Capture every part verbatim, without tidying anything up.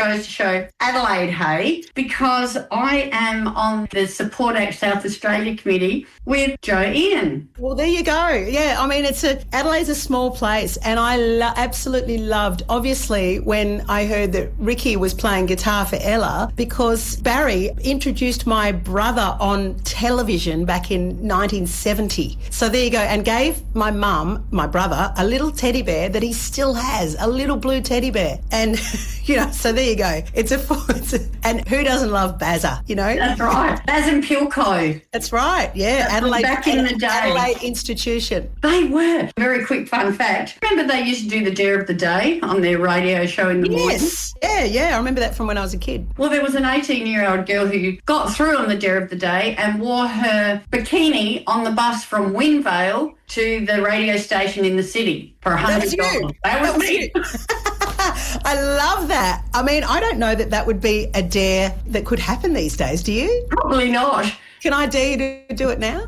goes to show Adelaide Hay, because I am on the Support Act South Australia Committee with Joe Ian. Well, there you go. Yeah, I mean, it's a Adelaide's a small place, and I lo- absolutely loved, obviously, when I heard that Ricky was playing guitar for Ella, because Barry introduced my brother on television back in nineteen seventy. So there you go, and gave my mum, my brother, a little teddy bear that he still has, a little blue teddy bear. And, you know, so there you go. It's a, it's a and who doesn't love Bazza, you know? That's right. Baz and Pilco. That's right, yeah. Adelaide, back in the day. Adelaide institution. They were. Very quick fun fact. Remember they used to do the Dare of the Day on their radio show in the morning? Yes. Yeah, yeah. I remember that from when I was a kid. Well, there was an eighteen-year-old girl who got through on the Dare of the Day and wore her bikini on the bus from Wynvale to the radio station in the city for one hundred dollars. That was, that was me. I love that. I mean, I don't know that that would be a dare that could happen these days, do you? Probably not. Can I dare you to do it now?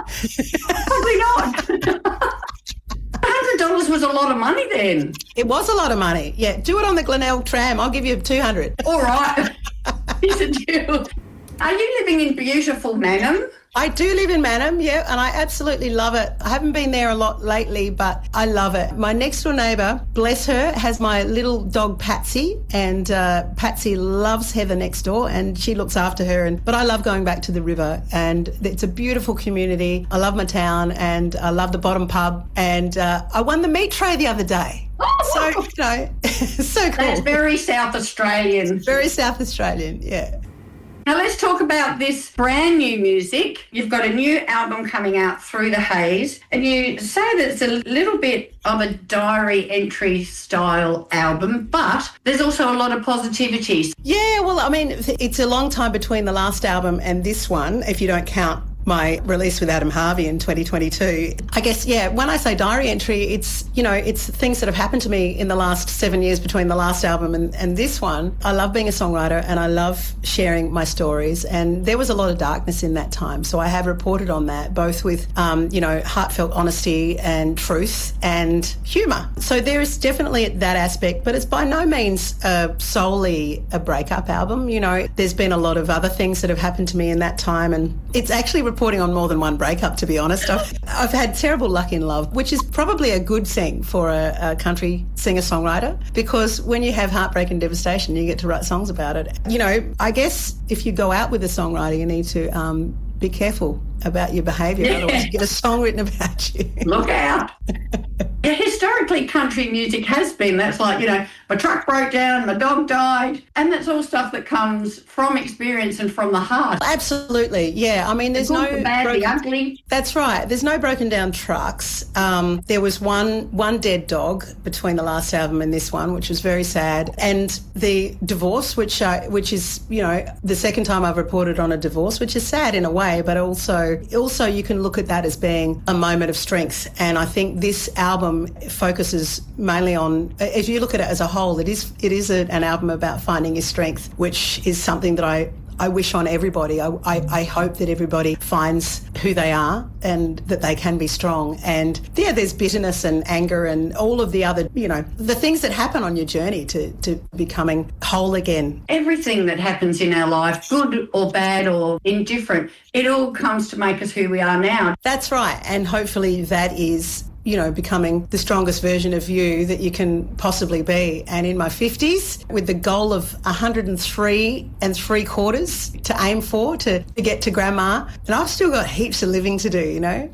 Probably not. one hundred dollars was a lot of money then. It was a lot of money. Yeah, do it on the Glenelg tram. I'll give you two hundred. All right. Here's a deal. Are you living in beautiful Mannum? I do live in Mannum, yeah, and I absolutely love it. I haven't been there a lot lately, but I love it. My next door neighbour, bless her, has my little dog Patsy, and uh, Patsy loves Heather next door, and she looks after her. And but I love going back to the river, and it's a beautiful community. I love my town, and I love the Bottom Pub, and uh, I won the meat tray the other day. Oh, so, you know, so cool. That's very South Australian. Very South Australian, yeah. Now let's talk about this brand new music. You've got a new album coming out, Through the Haze, and you say that it's a little bit of a diary entry style album, but there's also a lot of positivity. Yeah, well, I mean, it's a long time between the last album and this one, if you don't count my release with Adam Harvey in twenty twenty-two. I guess, yeah, when I say diary entry, it's, you know, it's things that have happened to me in the last seven years between the last album and, and this one. I love being a songwriter and I love sharing my stories, and there was a lot of darkness in that time. So I have reported on that, both with, um, you know, heartfelt honesty and truth and humour. So there is definitely that aspect, but it's by no means uh, solely a breakup album. You know, there's been a lot of other things that have happened to me in that time, and it's actually reporting on more than one breakup, to be honest. I've, I've had terrible luck in love, which is probably a good thing for a, a country singer-songwriter, because when you have heartbreak and devastation, you get to write songs about it. You know, I guess if you go out with a songwriter, you need to um, be careful about your behaviour, yeah. Otherwise you get a song written about you. Look out. Yeah, historically, country music has been, that's like, you know, my truck broke down, my dog died, and that's all stuff that comes from experience and from the heart. Absolutely, yeah. I mean, there's the no... The bad, broken, the ugly. That's right. There's no broken down trucks. Um, there was one one dead dog between the last album and this one, which was very sad. And the divorce, which I, which is, you know, the second time I've reported on a divorce, which is sad in a way, but also, also you can look at that as being a moment of strength. And I think this album focuses mainly on, if you look at it as a whole, it is it is a, an album about finding your strength, which is something that I, I wish on everybody. I, I, I hope that everybody finds who they are and that they can be strong. And yeah, there's bitterness and anger and all of the other, you know, the things that happen on your journey to, to becoming whole again. Everything that happens in our life, good or bad or indifferent, it all comes to make us who we are now. That's right. And hopefully that is, you know, becoming the strongest version of you that you can possibly be. And in my fifties, with the goal of one hundred three and three quarters to aim for, to, to get to grandma. And I've still got heaps of living to do, you know.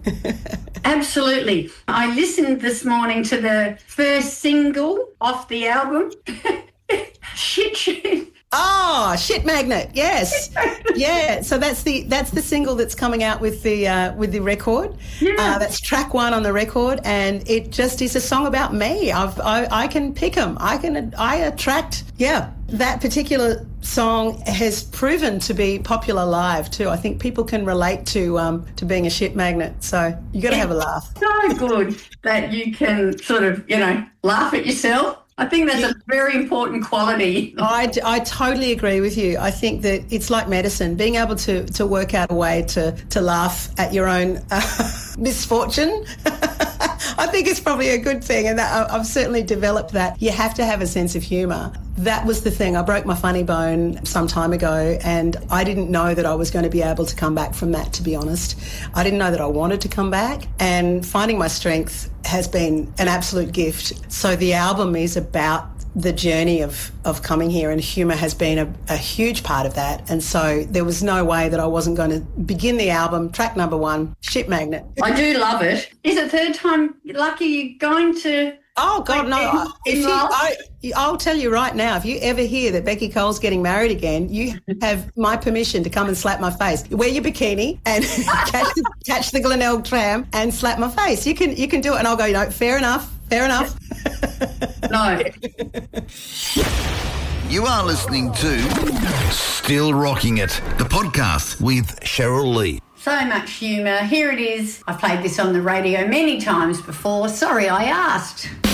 Absolutely. I listened this morning to the first single off the album. Shit, shit. Oh, Shit Magnet, yes. Yeah, so that's the that's the single that's coming out with the uh, with the record. Yeah. Uh, that's track one on the record, and it just is a song about me. I've, I I can pick 'em. I can I attract. Yeah, that particular song has proven to be popular live too. I think people can relate to um, to being a shit magnet. So you got to have a laugh. So good that you can sort of, you know, laugh at yourself. I think that's a very important quality. I, I totally agree with you. I think that it's like medicine, being able to, to work out a way to, to laugh at your own uh, misfortune. I think it's probably a good thing, and that I've certainly developed that. You have to have a sense of humour. That was the thing. I broke my funny bone some time ago, and I didn't know that I was going to be able to come back from that, to be honest. I didn't know that I wanted to come back, and finding my strength has been an absolute gift. So the album is about the journey of, of coming here, and humour has been a, a huge part of that. And so there was no way that I wasn't going to begin the album, track number one, Ship Magnet. I do love it. Is it third time lucky you're going to... Oh, God, no. In, if in you, I, I'll tell you right now, if you ever hear that Becky Cole's getting married again, you have my permission to come and slap my face. Wear your bikini and catch, the, catch the Glenelg tram and slap my face. You can, you can do it. And I'll go, you know, fair enough, fair enough. No. You are listening to Still Rocking It, the podcast with Cheryl Lee. So much humour. Here it is. I've played this on the radio many times before. Sorry I asked.